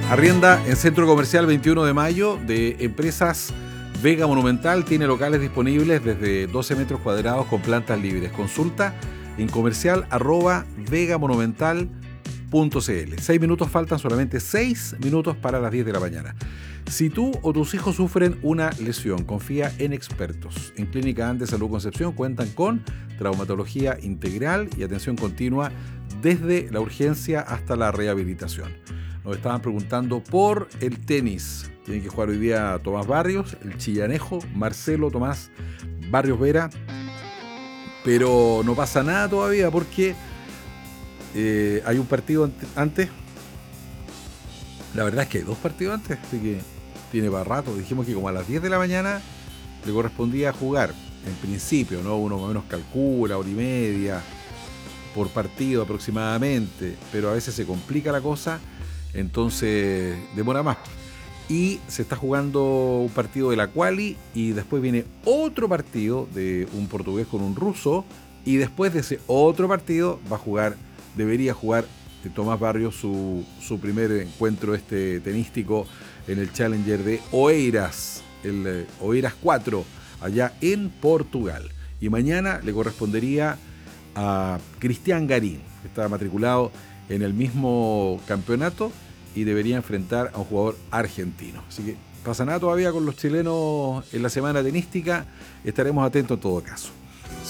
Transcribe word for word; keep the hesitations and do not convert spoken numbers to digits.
Arrienda en Centro Comercial veintiuno de mayo de Empresas Vega Monumental. Tiene locales disponibles desde doce metros cuadrados con plantas libres. Consulta en comercial arroba vegamonumental punto cl. Seis minutos faltan, solamente seis minutos para las diez de la mañana. Si tú o tus hijos sufren una lesión, confía en expertos. En Clínica Andes Salud Concepción cuentan con traumatología integral y atención continua desde la urgencia hasta la rehabilitación. Nos estaban preguntando por el tenis. Tienen que jugar hoy día Tomás Barrios, el chillanejo, Marcelo Tomás Barrios Vera. Pero no pasa nada todavía porque eh, hay un partido antes. La verdad es que hay dos partidos antes, así que tiene para rato. Dijimos que como a las diez de la mañana le correspondía jugar. En principio, ¿no? Uno más o menos calcula, hora y media por partido aproximadamente. Pero a veces se complica la cosa, entonces demora más. Y se está jugando un partido de la quali y después viene otro partido de un portugués con un ruso, y después de ese otro partido va a jugar, debería jugar Tomás Barrios su, su primer encuentro este tenístico en el Challenger de Oeiras, el eh, Oeiras cuatro, allá en Portugal. Y mañana le correspondería a Cristian Garín, que está matriculado en el mismo campeonato y debería enfrentar a un jugador argentino. Así que pasa nada todavía con los chilenos en la semana tenística, estaremos atentos en todo caso.